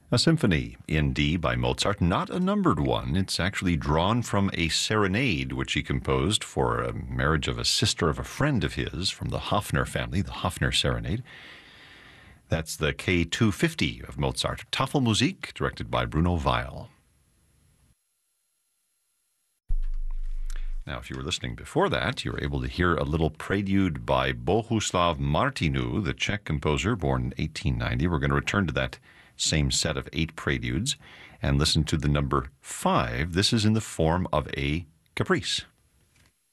A symphony in D by Mozart, not a numbered one. It's actually drawn from a serenade which he composed for a marriage of a sister of a friend of his from the Hofner family, the Hofner Serenade. That's the K250 of Mozart. Tafelmusik, directed by Bruno Weil. Now, if you were listening before that, you were able to hear a little prelude by Bohuslav Martinu, the Czech composer born in 1890. We're going to return to that same set of 8 preludes and listen to the number 5. This is in the form of a caprice.